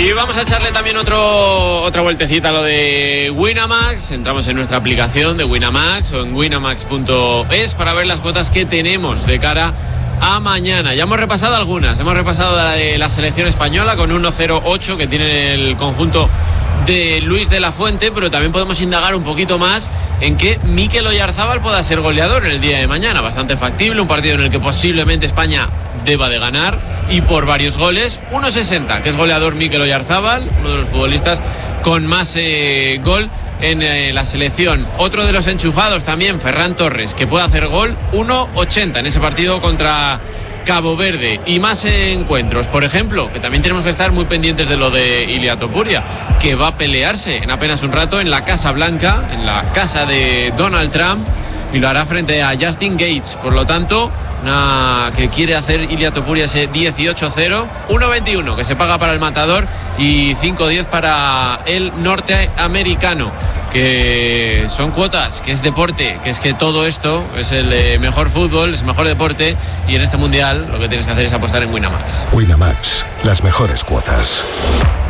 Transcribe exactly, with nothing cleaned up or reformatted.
Y vamos a echarle también otro, otra vueltecita a lo de Winamax. Entramos en nuestra aplicación de Winamax o en winamax punto es para ver las cuotas que tenemos de cara a mañana. Ya hemos repasado algunas. Hemos repasado la de la selección española con uno cero ocho que tiene el conjunto de Luis de la Fuente, pero también podemos indagar un poquito más en que Mikel Oyarzabal pueda ser goleador en el día de mañana. Bastante factible, un partido en el que posiblemente España deba de ganar y por varios goles. uno sesenta, que es goleador Mikel Oyarzabal, uno de los futbolistas con más eh, gol en eh, la selección. Otro de los enchufados también, Ferran Torres, que puede hacer gol, uno ochenta en ese partido contra Cabo Verde. Y más encuentros, por ejemplo, que también tenemos que estar muy pendientes de lo de Ilia Topuria, que va a pelearse en apenas un rato en la Casa Blanca, en la casa de Donald Trump, y lo hará frente a Justin Gates. Por lo tanto, una que quiere hacer Ilia Topuria ese dieciocho cero, uno veintiuno que se paga para el matador y cinco diez para el norteamericano, que son cuotas, que es deporte, que es que todo esto es el eh, mejor fútbol, es el mejor deporte, y en este mundial lo que tienes que hacer es apostar en Winamax. Winamax, las mejores cuotas.